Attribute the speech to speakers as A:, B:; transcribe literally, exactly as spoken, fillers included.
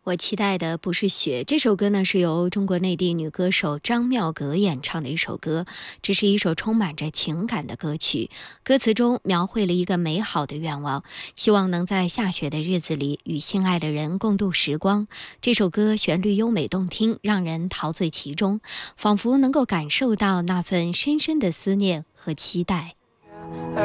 A: 我期待的不是雪。这首歌呢是由中国内地女歌手张妙格演唱的一首歌，这是一首充满着情感的歌曲。歌词中描绘了一个美好的愿望，希望能在下雪的日子里与心爱的人共度时光。这首歌旋律优美动听，让人陶醉其中，仿佛能够感受到那份深深的思念和期待。